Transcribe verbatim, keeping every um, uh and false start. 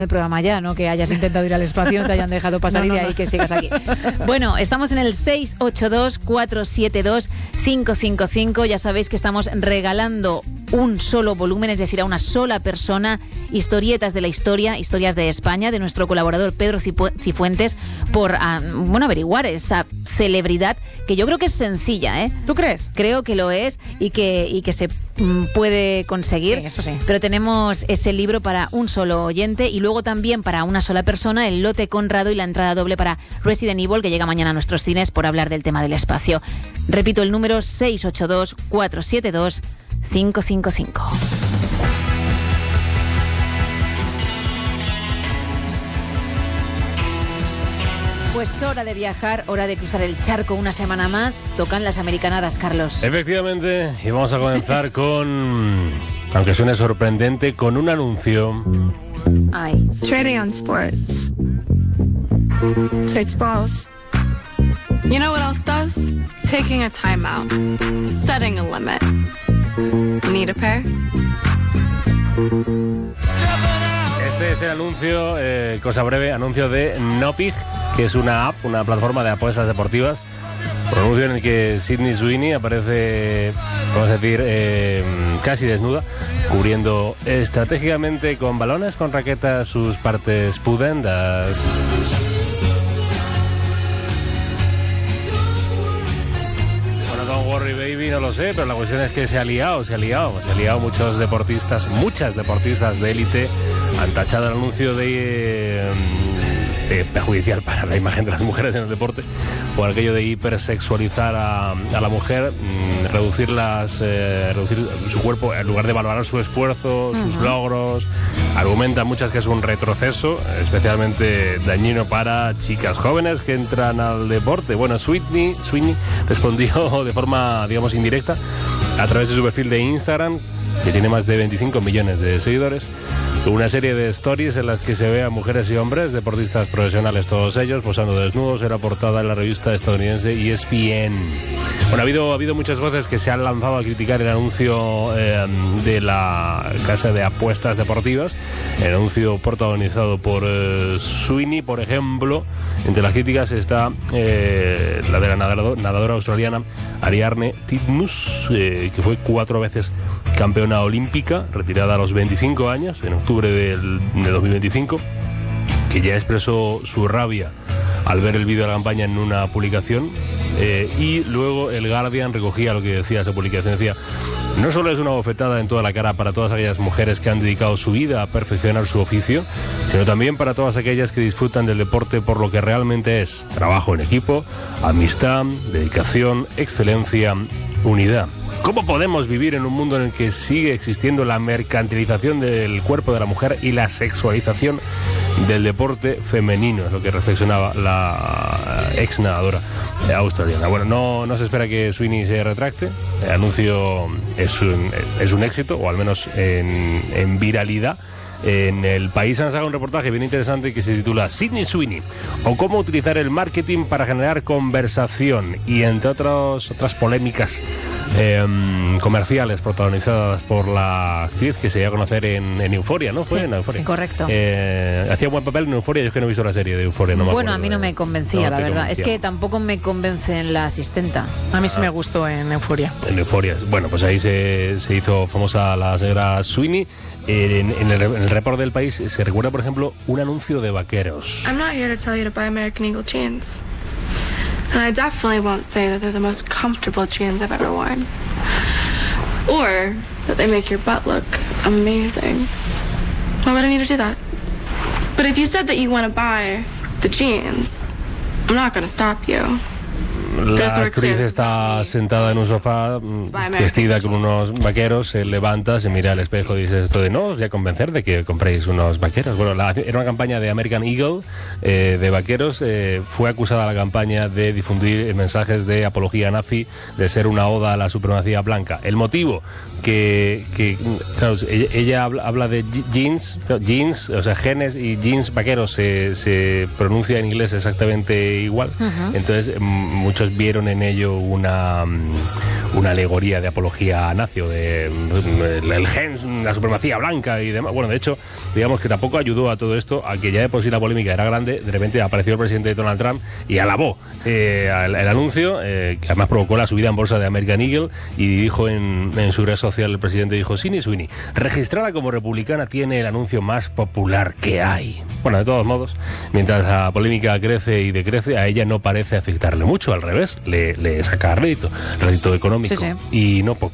el programa ya, ¿no? Que hayas intentado ir al espacio, no te hayan dejado pasar no, no, y de ahí no. que sigas aquí. Bueno, estamos en el seis ocho dos, cuatro siete dos, cinco cinco cinco. Ya sabéis que estamos regalando un solo volumen, es decir, a una sola persona, historietas de la historia, historias de España, de nuestro colaborador Pedro Cifuentes, por uh, bueno, averiguar esa celebridad que yo creo que es sencilla, ¿eh? ¿Tú crees? Creo que lo es y que, y que se mm, puede conseguir. Sí, eso sí. Pero tenemos ese libro para un solo oyente y luego también para una sola persona el lote Conrado y la entrada doble para Resident Evil, que llega mañana a nuestros cines por hablar del tema del espacio. Repito el número seis ocho dos, cuatro siete dos, cinco cinco cinco. Pues hora de viajar, hora de cruzar el charco una semana más. Tocan las americanadas, Carlos. Efectivamente, y vamos a comenzar con, aunque suene sorprendente, con un anuncio. Ay. Trading on sports takes balls. You know what else does? Taking a timeout, setting a limit. Need a pair? Este es el anuncio, eh, cosa breve, anuncio de Nopig, que es una app, una plataforma de apuestas deportivas. Un anuncio en el que Sydney Sweeney aparece, vamos a decir, eh, casi desnuda, cubriendo estratégicamente con balones, con raquetas, sus partes pudendas. Worry Baby, no lo sé, pero la cuestión es que se ha liado, se ha liado, se ha liado. Muchos deportistas, muchas deportistas de élite han tachado el anuncio de, de perjudicial para la imagen de las mujeres en el deporte, por aquello de hipersexualizar a, a la mujer, mmm, reducirlas, eh, reducir su cuerpo en lugar de valorar su esfuerzo, sus uh-huh. logros. Argumentan muchas que es un retroceso, especialmente dañino para chicas jóvenes que entran al deporte. Bueno, Sweeney, Sweeney respondió de forma, digamos, indirecta a través de su perfil de Instagram, que tiene más de veinticinco millones de seguidores, una serie de stories en las que se ve a mujeres y hombres, deportistas profesionales todos ellos, posando desnudos. Era portada en la revista estadounidense E S P N. Bueno, ha habido, ha habido muchas voces que se han lanzado a criticar el anuncio eh, de la casa de apuestas deportivas, el anuncio protagonizado por eh, Sweeney, por ejemplo. Entre las críticas está eh, la de la nadador, nadadora australiana Ariarne Titmus, eh, que fue cuatro veces campeona olímpica, retirada a los veinticinco años, en octubre del, de dos mil veinticinco, que ya expresó su rabia al ver el vídeo de la campaña en una publicación, eh, y luego el Guardian recogía lo que decía esa publicación. Decía: no solo es una bofetada en toda la cara para todas aquellas mujeres que han dedicado su vida a perfeccionar su oficio, sino también para todas aquellas que disfrutan del deporte por lo que realmente es: trabajo en equipo, amistad, dedicación, excelencia, unidad. ¿Cómo podemos vivir en un mundo en el que sigue existiendo la mercantilización del cuerpo de la mujer y la sexualización del deporte femenino? Es lo que reflexionaba la ex nadadora australiana. Bueno, no, no se espera que Sweeney se retracte. El anuncio es un, es un éxito, o al menos en, en viralidad. En El País han sacado un reportaje bien interesante que se titula Sydney Sweeney, o cómo utilizar el marketing para generar conversación, y entre otros, otras polémicas eh, comerciales protagonizadas por la actriz que se dio a conocer en, en Euphoria, ¿no? Fue sí, en Euphoria. Sí, correcto. Eh, hacía un buen papel en Euphoria. Yo es que no he visto la serie de Euphoria. No me bueno, acuerdo, a mí no me convencía, no la verdad. convencía. Es que tampoco me convence en la asistenta. A mí sí me gustó en Euphoria. En Euphoria. Bueno, pues ahí se, se hizo famosa la señora Sweeney. En, en, el, en el report del País se recuerda, por ejemplo, un anuncio de vaqueros. I'm not here to tell you to buy American Eagle jeans. And I definitely won't say that they're the most comfortable jeans I've ever worn. Or that they make your butt look amazing. Why would I need to do that? But if you said that you want to buy the jeans, I'm not going to stop you. La actriz está sentada en un sofá, vestida con unos vaqueros, se levanta, se mira al espejo y dice esto de: no os voy a convencer de que compréis unos vaqueros. Bueno, la, era una campaña de American Eagle, eh, de vaqueros. Eh, fue acusada la campaña de difundir mensajes de apología nazi, de ser una oda a la supremacía blanca. El motivo, que, que claro, ella, ella habla, habla de jeans, jeans, o sea, genes y jeans vaqueros se, se pronuncia en inglés exactamente igual. Uh-huh. Entonces, muchos vieron en ello una, una alegoría de apología nazi, o de, de el gen, la supremacía blanca y demás. Bueno, de hecho, digamos que tampoco ayudó a todo esto, a que ya de por sí la polémica era grande. De repente apareció el presidente Donald Trump y alabó eh, el, el anuncio, eh, que además provocó la subida en bolsa de American Eagle, y dijo en, en su red social, el presidente dijo: Sydney Sweeney, registrada como republicana, tiene el anuncio más popular que hay. Bueno, de todos modos, mientras la polémica crece y decrece, a ella no parece afectarle mucho, al revés, le, le saca rédito, rédito económico, Sí, sí. y no poco.